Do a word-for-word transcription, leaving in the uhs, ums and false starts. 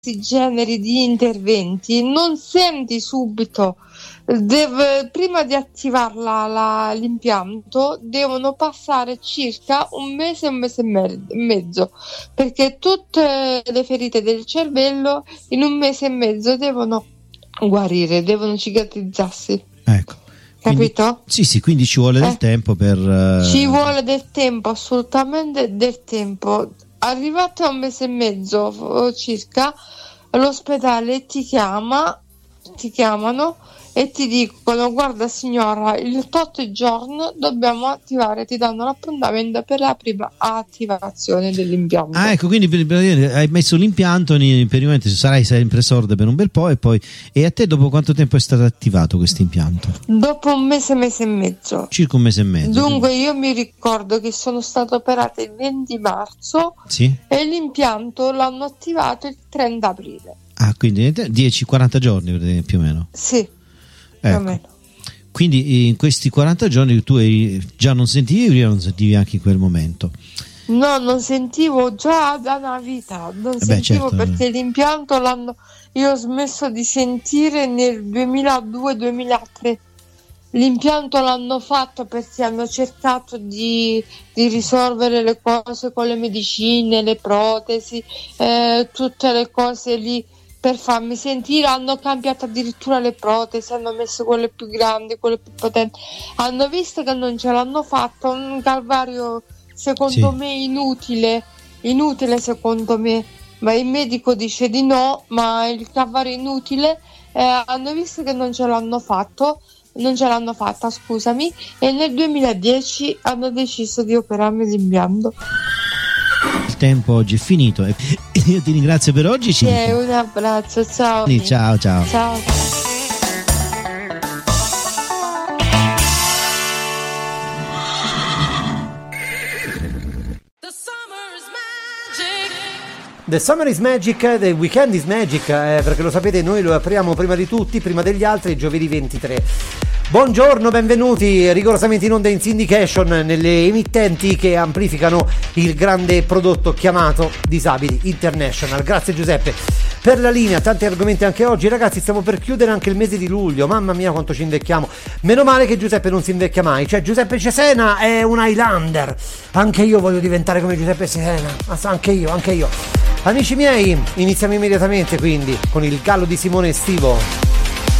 generi di interventi non senti subito, deve, prima di attivarla la, l'impianto devono passare circa un mese, un mese e me- mezzo, perché tutte le ferite del cervello in un mese e mezzo devono guarire, devono cicatrizzarsi. Ecco. Quindi, capito? Sì, sì, quindi ci vuole del eh, tempo per... Uh... Ci vuole del tempo, assolutamente del tempo. Arrivato a un mese e mezzo circa, l'ospedale ti chiama, ti chiamano e ti dicono: guarda signora, il tot giorno dobbiamo attivare, ti danno l'appuntamento per la prima attivazione dell'impianto. Ah, ecco, quindi hai messo l'impianto, praticamente sarai sempre sorda per un bel po' e poi, e a te dopo quanto tempo è stato attivato questo impianto? Dopo un mese, mese e mezzo. Circa un mese e mezzo. Dunque quindi... io mi ricordo che sono stata operata il venti marzo, sì? E l'impianto l'hanno attivato il trenta aprile. Ah, quindi dieci quaranta giorni più o meno. Sì. Ecco. Quindi in questi quaranta giorni tu eri, già non sentivi, prima non sentivi anche in quel momento? No, non sentivo già da una vita, non eh sentivo beh, certo. Perché l'impianto l'hanno, io ho smesso di sentire nel duemiladue duemilatré. L'impianto l'hanno fatto perché hanno cercato di, di risolvere le cose con le medicine, le protesi, eh, tutte le cose lì per farmi sentire. Hanno cambiato addirittura le protesi, hanno messo quelle più grandi, quelle più potenti. Hanno visto che non ce l'hanno fatto, un calvario secondo sì. me inutile, inutile secondo me, ma il medico dice di no, ma il calvario inutile, eh, hanno visto che non ce l'hanno fatto, non ce l'hanno fatta, scusami, e nel duemiladieci hanno deciso di operarmi l'impianto. Il tempo oggi è finito e io ti ringrazio per oggi. Sì, un abbraccio, ciao. Ciao, ciao. Ciao. The Summer is Magic, The Weekend is Magic, eh, perché lo sapete, noi lo apriamo prima di tutti, prima degli altri, giovedì ventitré. Buongiorno, benvenuti rigorosamente in onda in syndication nelle emittenti che amplificano il grande prodotto chiamato Disabili International. Grazie Giuseppe per la linea, tanti argomenti anche oggi. Ragazzi, stiamo per chiudere anche il mese di luglio, mamma mia quanto ci invecchiamo. Meno male che Giuseppe non si invecchia mai, cioè Giuseppe Cesena è un Highlander, anche io voglio diventare come Giuseppe Cesena, anche io, anche io. Amici miei, iniziamo immediatamente quindi con il gallo di Simone Estivo.